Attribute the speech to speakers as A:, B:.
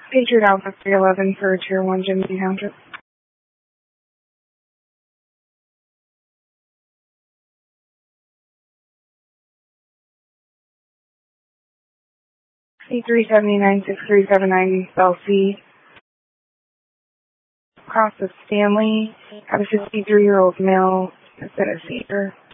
A: Patriot Alpha 311 for Tier 1 Jimmy Township. C379-63790 spell C. Cross of Stanley. Had a 53-year-old male. That's a seizure.